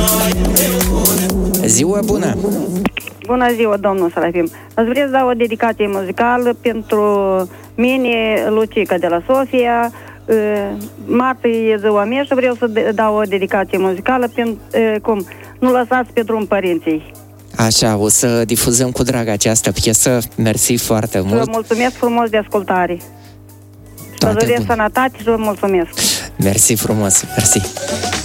Ziua bună! Bună ziua, domnul Serafim. Aș vrea să dau o dedicație muzicală pentru mine, Lucica de la Sofia. Martă e ziua mea și vreau să dau o dedicație muzicală pentru cum nu lăsați pe drum părinții. Așa, o să difuzăm cu drag această piesă. Mersi foarte mult. Vă mulțumesc frumos de ascultare. Vă doresc sănătate și vă mulțumesc. Mersi frumos, mersi.